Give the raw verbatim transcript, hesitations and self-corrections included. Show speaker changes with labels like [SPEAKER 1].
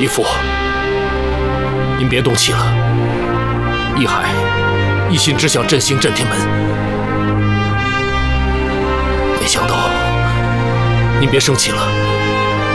[SPEAKER 1] 义父，您别动气了。义海一心只想振兴镇天门，没想到您别生气了。